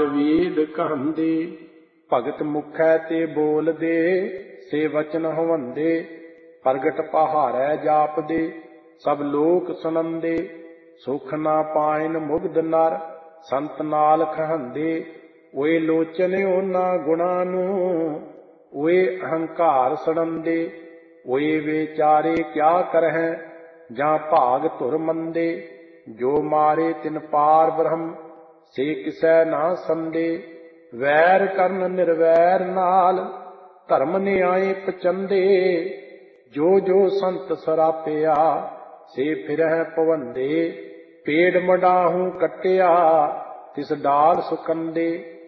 ਵੇਦ ਕਹੰਦੇ। ਭਗਤ ਮੁਖੈ ਤੇ ਬੋਲਦੇ, ਸੇ ਵਚਨ ਹਵੰਦੇ। ਪ੍ਰਗਟ ਪਹਾੜੈ ਜਾਪਦੇ, ਸਭ ਲੋਕ ਸੁਣੰਦੇ। ਸੁਖ ਨਾ ਪਾਇਨ ਮੁਗਧ ਨਰ, ਸੰਤ ਨਾਲ ਕਹੰਦੇ। ਓਏ ਲੋਚਨ ਉਹਨਾਂ ਗੁਣਾਂ ਨੂੰ, ਓਏ ਅਹੰਕਾਰ ਸੜੰਦੇ। ਓਏ ਵਿਚਾਰੇ ਕਿਆ ਕਰਹਿ, ਜਾਂ ਭਾਗ ਧੁਰ ਮੰਦੇ। ਜੋ ਮਾਰੇ ਤਿਨ ਪਾਰ ਬ੍ਰਹਮ, ਸੇ ਕਿਸੈ ਨਾ ਸੰਦੇ। ਵੈਰ ਕਰਨ ਨਿਰਵੈਰ ਨਾਲ, ਧਰਮ ਨਿਆਏ ਪਚੰਦੇ। ਜੋ ਜੋ ਸੰਤ ਸਰਾਪਿਆ, ਸੇ ਫਿਰਹਿ ਭਵੰਦੇ। ਪੇੜ ਮਡਾਹੂ ਕੱਟਿਆ, ਤਿਸ ਡਾਲ ਸੁਕੰਦੇ।